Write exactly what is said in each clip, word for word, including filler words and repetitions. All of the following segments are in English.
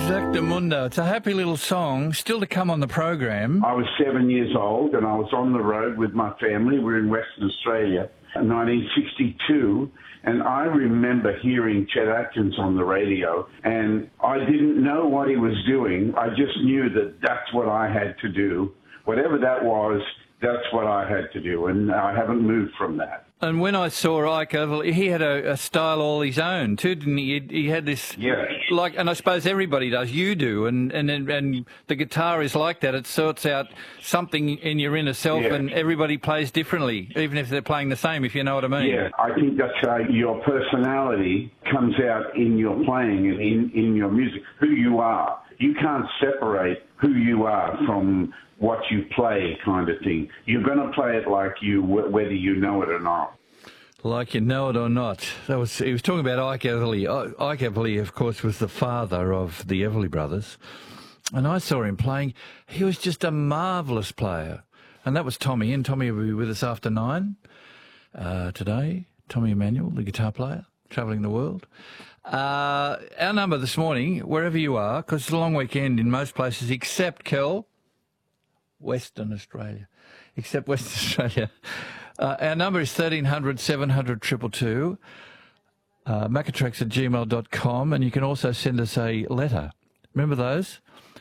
Exactamundo. It's a happy little song, still to come on the program. I was seven years old and I was on the road with my family. We were in Western Australia in nineteen sixty-two, and I remember hearing Chet Atkins on the radio, and I didn't know what he was doing. I just knew that that's what I had to do. Whatever that was, that's what I had to do, and I haven't moved from that. And when I saw Ike Everly, he had a, a style all his own too, didn't he? He, he had this, yeah. like, and I suppose everybody does. You do, and and and the guitar is like that. It sorts out something in your inner self, yeah. and everybody plays differently, even if they're playing the same. If you know what I mean. Yeah, I think that's how your personality comes out in your playing and in in your music. Who you are, you can't separate who you are from what you play, kind of thing. You're going to play it like you, whether you know it or not. Like you know it or not. That was he was talking about Ike Everly. Ike Everly, of course, was the father of the Everly Brothers, and I saw him playing. He was just a marvellous player, and that was Tommy. And Tommy will be with us after nine uh, today. Tommy Emmanuel, the guitar player, travelling the world. Uh, our number this morning, wherever you are, because it's a long weekend in most places, except Kel. Western Australia, except Western Australia. Uh, our number is thirteen hundred, seven hundred, two two two, uh, macatrax at gmail dot com, and you can also send us a letter. Remember those?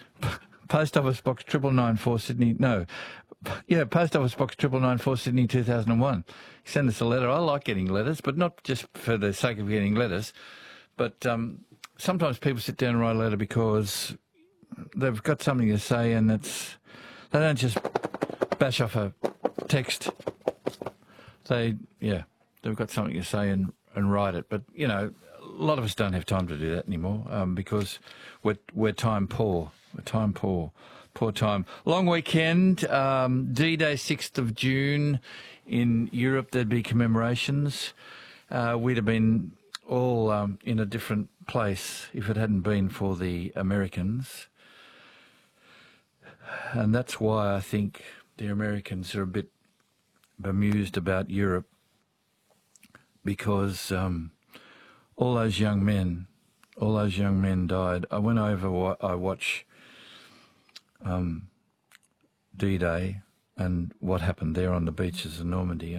Post Office Box triple nine four Sydney, no, yeah, Post Office Box triple nine four Sydney two thousand one. Send us a letter. I like getting letters, but not just for the sake of getting letters, but um, sometimes people sit down and write a letter because they've got something to say, and it's they don't just bash off a text. They, yeah, they've got something to say and, and write it. But, you know, a lot of us don't have time to do that anymore um, because we're, we're time poor. We're time poor. Poor time. Long weekend, um, D-Day, sixth of June. In Europe, there'd be commemorations. Uh, we'd have been all um, in a different place if it hadn't been for the Americans. And that's why I think the Americans are a bit bemused about Europe, because um, all those young men, all those young men died. I went over, I watched um, D-Day and what happened there on the beaches of Normandy.